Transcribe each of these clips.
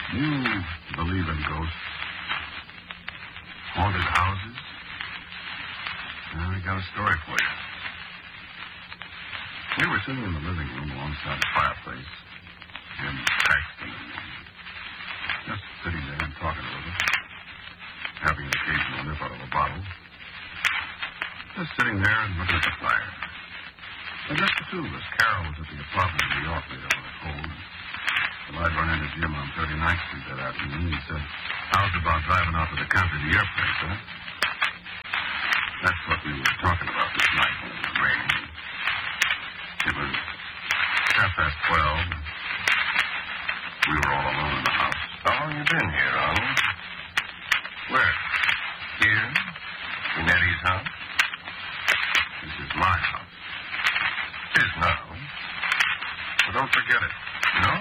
You believe in ghosts? Haunted houses? Well, I got a story for you. We were sitting in the living room alongside the fireplace, and Paxton and me, just sitting there and talking a little, having an occasional nip out of a bottle. Just sitting there and looking at the fire. And just the two of us. Carol was at the apartment in New York later on a cold. Well, I'd run into Jim on 39th Street that afternoon. He said, how's about driving out to the country to your place, huh? That's what we were talking about this night when it was raining. It was 12:30. We were all alone in the house. How long you been here, Arnold? Where? Here? In Eddie's house? This is my house. It is now. But don't forget it. No.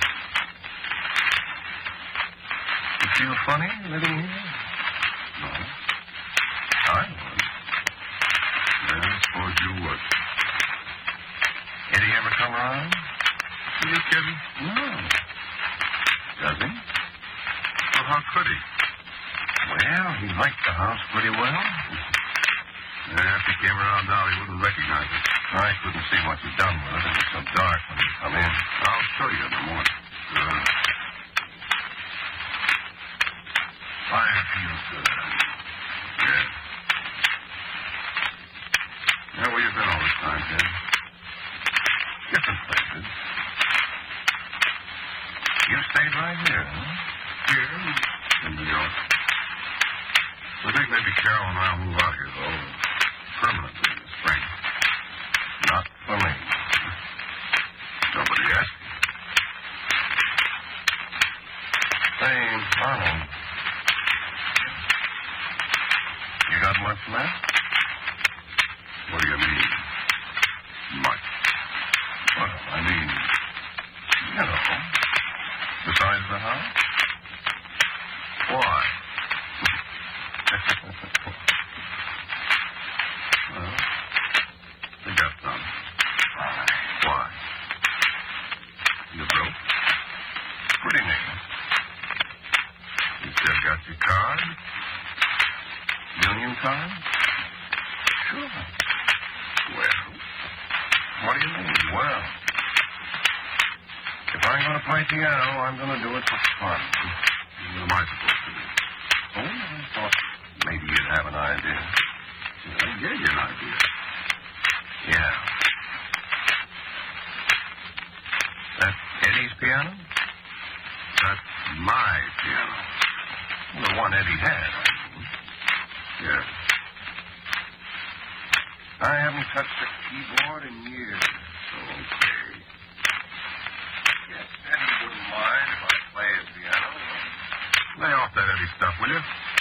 You feel funny living here? No. I would. Yeah, I suppose you would. Eddie ever come around? Are you kidding? No. Does he? Well, how could he? Well, he liked the house pretty well. Yeah, if he came around now, he wouldn't recognize it. I couldn't see what you'd done with it. It was so dark when you come in. I'll show you in the morning. Fire feels good. Yes. Yeah, where you been all this time, Ted? Different places. You stayed right here, huh? Here in New York. I think maybe Carol and I'll move out here, though, permanently in the spring. Not for me. Nobody asked me. Say, Arnold. You got much left? What do you mean, much? Well, I mean, you know, besides the house. Why? Well, I got some. Why? You broke? Pretty near. You still got your card? Union card? Sure. Well, What do you mean? Well, if I'm going to play piano, I'm going to do it for fun. what am I supposed to do? Oh, I thought maybe you'd have an idea. I gave you an idea. Yeah. That's Eddie's piano? That's my piano. The one Eddie had. Yes. I haven't touched a keyboard in years. Okay. Guess Eddie wouldn't mind if I play his piano. Lay off that Eddie stuff, will you?